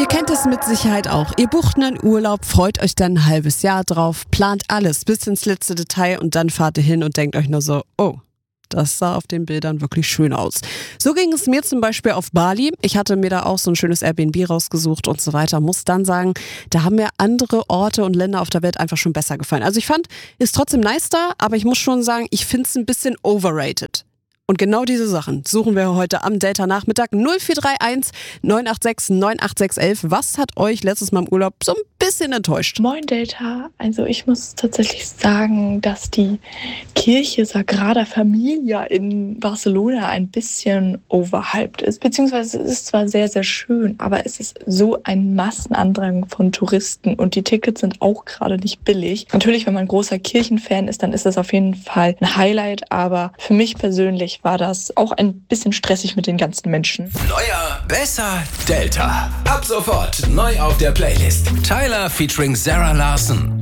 Kennt es mit Sicherheit auch. Ihr bucht einen Urlaub, freut euch dann ein halbes Jahr drauf, plant alles bis ins letzte Detail und dann fahrt ihr hin und denkt euch nur so, oh, das sah auf den Bildern wirklich schön aus. So ging es mir zum Beispiel auf Bali. Ich hatte mir da auch so ein schönes Airbnb rausgesucht und so weiter. Muss dann sagen, da haben mir andere Orte und Länder auf der Welt einfach schon besser gefallen. Also ich fand, ist trotzdem nice da, aber ich muss schon sagen, ich finde es ein bisschen overrated. Und genau diese Sachen suchen wir heute am Delta-Nachmittag 0431 986 98611. Was hat euch letztes Mal im Urlaub so ein bisschen enttäuscht? Moin Delta, also ich muss tatsächlich sagen, dass die Kirche Sagrada Familia in Barcelona ein bisschen overhyped ist. Beziehungsweise es ist zwar sehr, sehr schön, aber es ist so ein Massenandrang von Touristen und die Tickets sind auch gerade nicht billig. Natürlich, wenn man großer Kirchenfan ist, dann ist das auf jeden Fall ein Highlight, aber für mich persönlich war das auch ein bisschen stressig mit den ganzen Menschen. Neuer, besser, Delta. Ab sofort neu auf der Playlist. Tyler featuring Sarah Larson.